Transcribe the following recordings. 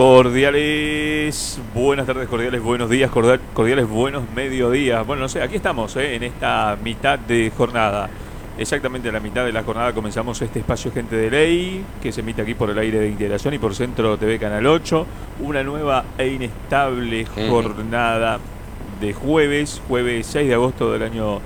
Cordiales, buenas tardes, cordiales, buenos días, cordiales, buenos mediodías. Bueno, no sé, aquí estamos, en esta mitad de jornada. Exactamente a la mitad de la jornada comenzamos este espacio Gente de Ley, que se emite aquí por el aire de Integración y por Centro TV Canal 8. Una nueva e inestable jornada de jueves 6 de agosto del año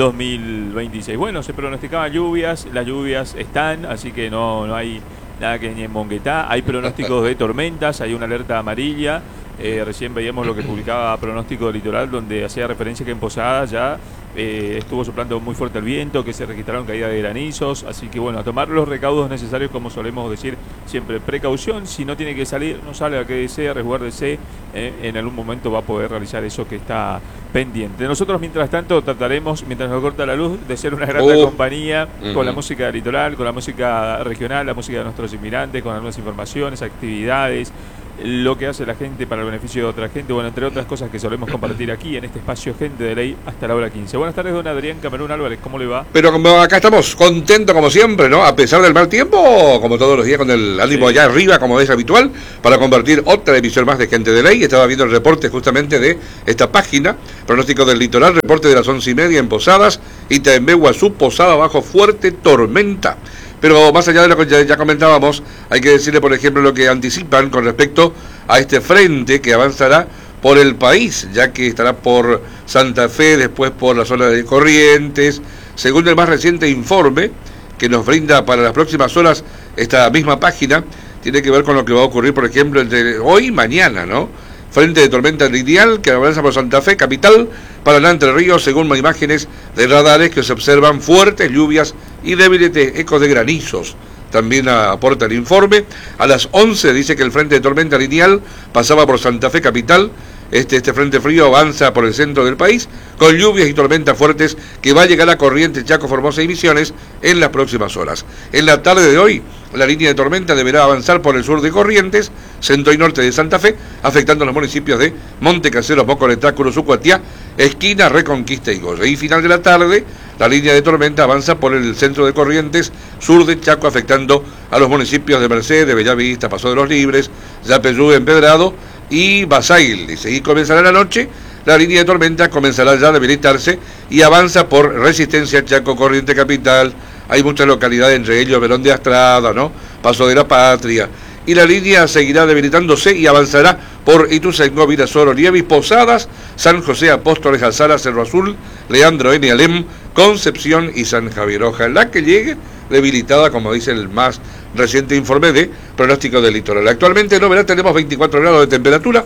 2026. Bueno, se pronosticaban lluvias, las lluvias están, así que no hay nada que ni en Monguetá. Hay pronósticos de tormentas, hay una alerta amarilla. Recién veíamos lo que publicaba Pronóstico Litoral, donde hacía referencia que en Posadas ya estuvo soplando muy fuerte el viento, que se registraron caídas de granizos. Así que bueno, a tomar los recaudos necesarios, como solemos decir siempre. Precaución, si no tiene que salir, no salga, quédese, resguárdese. En algún momento va a poder realizar eso que está pendiente. Nosotros, mientras tanto, trataremos, mientras nos corta la luz, de ser una gran compañía con la música litoral, con la música regional, la música de nuestros inmigrantes, con algunas informaciones, actividades, lo que hace la gente para el beneficio de otra gente, bueno, entre otras cosas que solemos compartir aquí en este espacio Gente de Ley hasta la hora 15. Buenas tardes, don Adrián Camerún Álvarez, ¿cómo le va? Pero como acá estamos contentos como siempre, ¿no? A pesar del mal tiempo, como todos los días, con el ánimo allá arriba, como es habitual, para compartir otra emisión más de Gente de Ley. Estaba viendo el reporte justamente de esta página, Pronóstico del Litoral, reporte de las 11:30 en Posadas, Itaembé, Guazú, Posada bajo fuerte tormenta. Pero más allá de lo que ya comentábamos, hay que decirle, por ejemplo, lo que anticipan con respecto a este frente que avanzará por el país, ya que estará por Santa Fe, después por la zona de Corrientes. Según el más reciente informe que nos brinda para las próximas horas esta misma página, tiene que ver con lo que va a ocurrir, por ejemplo, entre hoy y mañana, ¿no? Frente de tormenta lineal que avanza por Santa Fe, capital, Paraná, Entre Ríos, según imágenes de radares que se observan fuertes lluvias y débiles ecos de granizos. También aporta el informe. A las 11 dice que el frente de tormenta lineal pasaba por Santa Fe, capital. Este frente frío avanza por el centro del país con lluvias y tormentas fuertes que va a llegar a Corrientes, Chaco, Formosa y Misiones en las próximas horas. En la tarde de hoy, la línea de tormenta deberá avanzar por el sur de Corrientes, centro y norte de Santa Fe, afectando los municipios de Monte Caseros, Mocoletá, Curuzucuatiá, Esquina, Reconquista y Goya. Y final de la tarde, la línea de tormenta avanza por el centro de Corrientes, sur de Chaco, afectando a los municipios de Merced, de Bellavista, Paso de los Libres, Yapeyú, Empedrado y Basail. Dice, y comenzará la noche, la línea de tormenta comenzará ya a debilitarse y avanza por Resistencia, Chaco, Corrientes Capital. Hay muchas localidades, entre ellos Verón de Astrada, ¿no? Paso de la Patria. Y la línea seguirá debilitándose y avanzará por Ituzaingó, Virasoro, Lievis, Posadas, San José, Apóstoles, Alzara, Cerro Azul, Leandro N. Alem, Concepción y San Javier. Ojalá que llegue debilitada, como dice el más reciente informe de Pronóstico del Litoral. Actualmente en Novedad tenemos 24 grados de temperatura,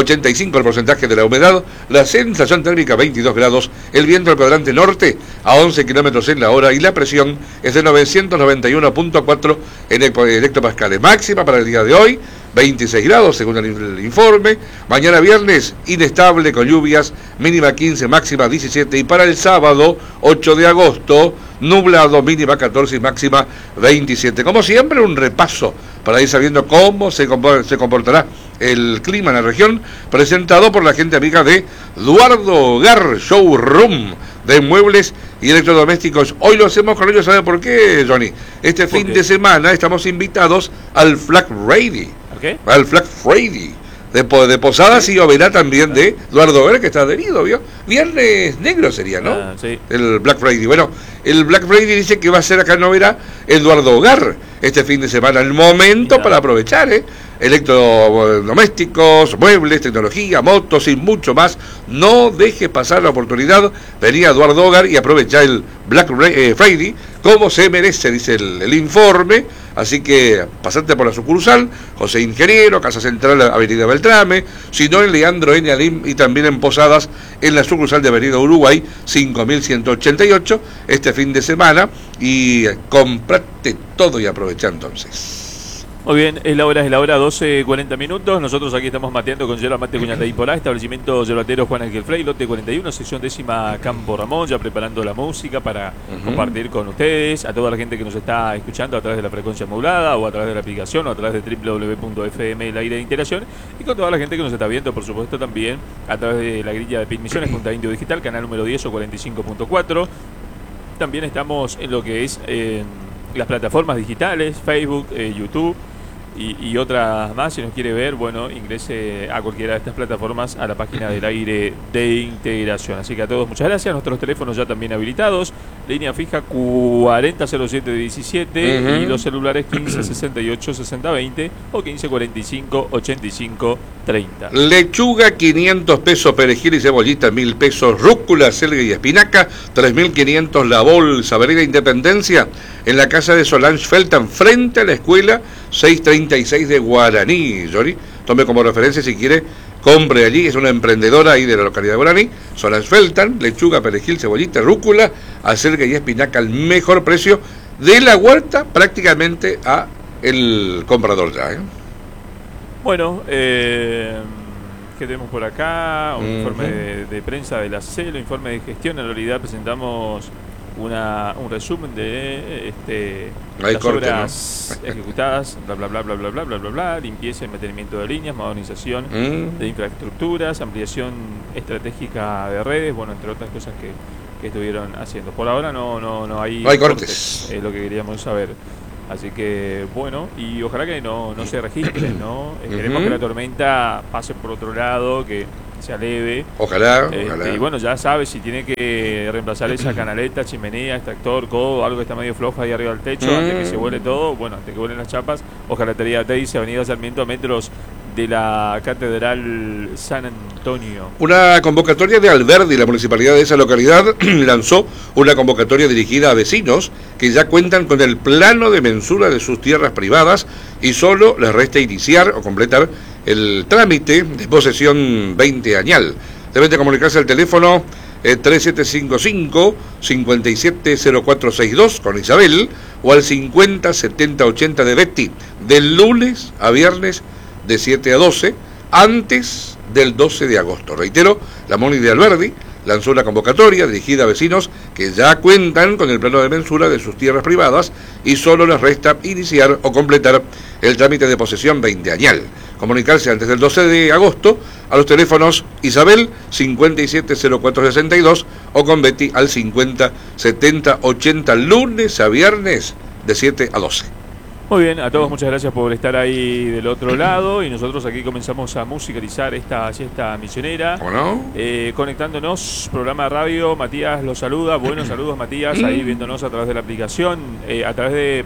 85 el porcentaje de la humedad, la sensación térmica 22 grados, el viento al cuadrante norte a 11 kilómetros en la hora y la presión es de 991.4 en hectopascales. Máxima para el día de hoy, 26 grados según el informe. Mañana viernes, inestable con lluvias, mínima 15, máxima 17. Y para el sábado, 8 de agosto, nublado, mínima 14 y máxima 27. Como siempre, un repaso para ir sabiendo cómo se comportará el clima en la región, presentado por la gente amiga de Eduardo Hogar, Showroom de muebles y electrodomésticos. Hoy lo hacemos con ellos, ¿sabe por qué, Johnny? Este fin de semana estamos invitados al Flag Friday. ¿Qué? Al Flag Friday de Posadas, y verá también de Eduardo Hogar, que está adherido, ¿vio? Viernes negro sería, ¿no? Sí. El Black Friday. Bueno, el Black Friday dice que va a ser acá en Noverá Eduardo Hogar este fin de semana. El momento para aprovechar, electrodomésticos, muebles, tecnología, motos y mucho más. No deje pasar la oportunidad. Venía Eduardo Hogar y aprovecha el Black Friday como se merece, dice el informe. Así que pasate por la sucursal José Ingeniero, Casa Central, Avenida Beltrame, sino en Leandro N. Alim y también en Posadas, en la sucursal de Avenida Uruguay 5188 este fin de semana. Y comprate todo y aprovecha entonces. Muy bien, es la hora 12:40 minutos. Nosotros aquí estamos mateando con Yerba Mate Cuñata y Polá, establecimiento yerbatero Juan Ángel Frey, lote 41, sección 10ª, Campo Ramón, ya preparando la música para compartir con ustedes, a toda la gente que nos está escuchando a través de la frecuencia modulada o a través de la aplicación o a través de www.fm, el aire de integración, y con toda la gente que nos está viendo, por supuesto, también a través de la grilla de PIN Misiones, Punta Indio Digital, canal número 10 o 45.4. También estamos en lo que es las plataformas digitales, Facebook, YouTube, y otras más. Si nos quiere ver, bueno, ingrese a cualquiera de estas plataformas a la página del aire de integración. Así que a todos muchas gracias. Nuestros teléfonos ya también habilitados. Línea fija 400717 y los celulares 1568-6020 o 1545-8530. Lechuga 500 pesos, perejil y cebollita 1000 pesos, rúcula, selga y espinaca 3500 la bolsa. Avenida Independencia en la casa de Solange Felton frente a la escuela 636 de Guaraní. Johnny, tome como referencia si quiere, compre allí, es una emprendedora ahí de la localidad de Guaraní. Solange Felton, lechuga, perejil, cebollita, rúcula, acelga y espinaca al mejor precio de la huerta prácticamente a el comprador ya, ¿eh? Bueno, ¿qué tenemos por acá? Un informe de prensa de la CELO, informe de gestión. En realidad presentamos un resumen de las obras ejecutadas, bla bla bla bla bla bla bla bla bla, limpieza y mantenimiento de líneas, modernización de infraestructuras, ampliación estratégica de redes, bueno, entre otras cosas que estuvieron haciendo. Por ahora no hay cortes, es lo que queríamos saber. Así que bueno, y ojalá que no se registren, ¿no? Queremos que la tormenta pase por otro lado, que se aleve. Ojalá. Y bueno, ya sabes, si tiene que reemplazar esa canaleta, chimenea, extractor, codo, algo que está medio flojo ahí arriba del techo, antes que se vuele todo, bueno, antes que vuelen las chapas, ojalá te dice Avenida Sarmiento a metros de la Catedral San Antonio. Una convocatoria de Alberdi, la municipalidad de esa localidad lanzó una convocatoria dirigida a vecinos que ya cuentan con el plano de mensura de sus tierras privadas y solo les resta iniciar o completar el trámite de posesión 20 añal. Deben de comunicarse al teléfono 3755-570462 con Isabel o al 507080 de Betty, del lunes a viernes de 7 a 12, antes del 12 de agosto. Reitero, la Moni de Alberdi lanzó una convocatoria dirigida a vecinos que ya cuentan con el plano de mensura de sus tierras privadas y solo les resta iniciar o completar el trámite de posesión 20 añal. Comunicarse antes del 12 de agosto a los teléfonos Isabel 570462 o con Betty al 507080, lunes a viernes de 7 a 12. Muy bien, a todos muchas gracias por estar ahí del otro lado y nosotros aquí comenzamos a musicalizar esta siesta misionera. ¿Cómo no? Conectándonos, programa de radio, Matías los saluda, buenos saludos Matías, ahí viéndonos a través de la aplicación, a través de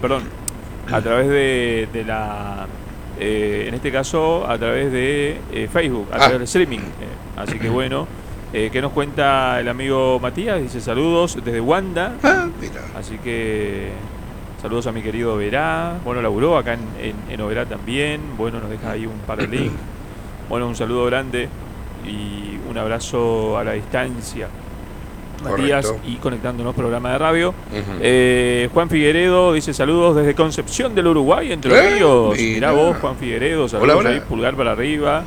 la, en este caso a través de Facebook, a través del streaming, así que bueno. ¿Qué nos cuenta el amigo Matías? Dice saludos desde Wanda, Mira. Así que... saludos a mi querido Verá. Bueno, laburó acá en Oberá también. Bueno, nos deja ahí un par de links. Bueno, un saludo grande y un abrazo a la distancia. Matías, correcto. Y conectándonos, programa de radio. Juan Figueredo dice saludos desde Concepción del Uruguay, Entre Ríos. Mirá vos, Juan Figueredo, saludos. Hola. Ahí, pulgar para arriba.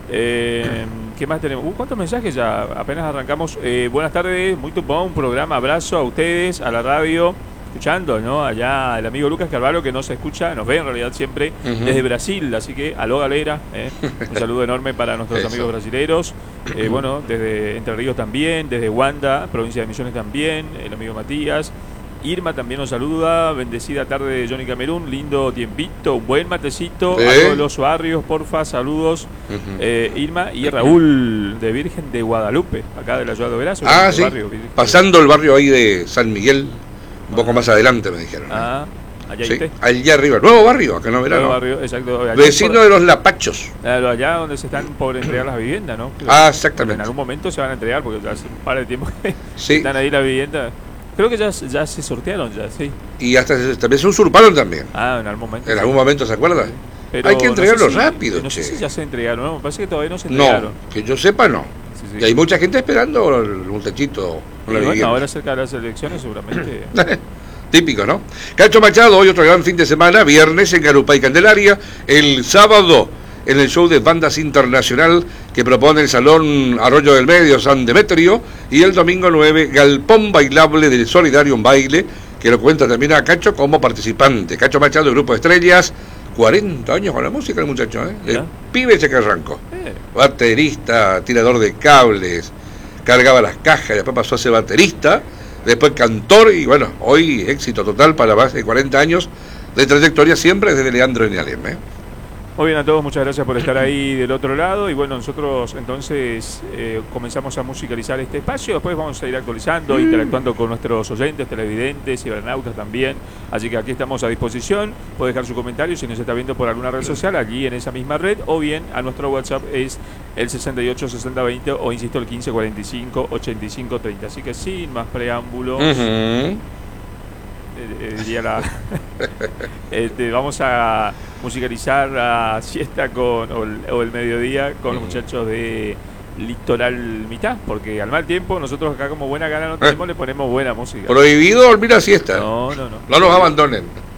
¿Qué más tenemos? ¿Cuántos mensajes ya? Apenas arrancamos. Buenas tardes, muy bom programa. Abrazo a ustedes, a la radio. Escuchando, ¿no? Allá el amigo Lucas Carvalho, que nos escucha, nos ve en realidad siempre desde Brasil, así que aló galera, un saludo enorme para nuestros amigos brasileros, bueno, desde Entre Ríos también, desde Wanda, provincia de Misiones también, el amigo Matías. Irma también nos saluda, bendecida tarde de Johnny Camerún, lindo tiempito, buen matecito, a todos los barrios, porfa, saludos. Irma y Raúl de Virgen de Guadalupe, acá de la ciudad de Verazo. Sí, barrio, pasando el barrio ahí de San Miguel. Un poco más adelante me dijeron. Allá sí, allá arriba, nuevo barrio, acá no verano. Nuevo barrio, exacto. Vecino de los Lapachos. Claro, allá donde se están por entregar las viviendas, ¿no? Exactamente. En algún momento se van a entregar porque hace un par de tiempo que sí. Están ahí las viviendas. Creo que ya se sortearon ya, sí. Y hasta también se usurparon también. En algún momento. En algún momento, ¿se acuerda? Pero hay que entregarlo rápido, No sé si ya se entregaron, ¿no? Me parece que todavía no se entregaron. No, que yo sepa no. Sí. Y hay mucha gente esperando un techito. Bueno, ahora cerca de las elecciones seguramente... Típico, ¿no? Cacho Machado, hoy otro gran fin de semana, viernes en Garupay Candelaria, el sábado en el show de bandas internacional que propone el Salón Arroyo del Medio San Demetrio, y el domingo 9, Galpón Bailable del Solidario, un baile que lo cuenta también a Cacho como participante. Cacho Machado, Grupo Estrellas, 40 años con la música el muchacho, ¿eh? El pibe ese que arrancó. Baterista, tirador de cables, cargaba las cajas, y después pasó a ser baterista, después cantor, y bueno, hoy éxito total para más de 40 años de trayectoria, siempre desde Leandro en Alem, Muy bien a todos, muchas gracias por estar ahí del otro lado. Y bueno, nosotros entonces comenzamos a musicalizar este espacio. Después vamos a ir actualizando, interactuando con nuestros oyentes, televidentes, cibernautas también. Así que aquí estamos a disposición. Puede dejar su comentario si nos está viendo por alguna red social, allí en esa misma red. O bien a nuestro WhatsApp es el 68 60 20 o insisto el 15 45 85 30. Así que sin más preámbulos. Vamos a musicalizar la siesta o el mediodía con los muchachos de Litoral Mitad, porque al mal tiempo nosotros acá como buena gana no tenemos, le ponemos buena música. Prohibido dormir a siesta. No. No nos abandonen.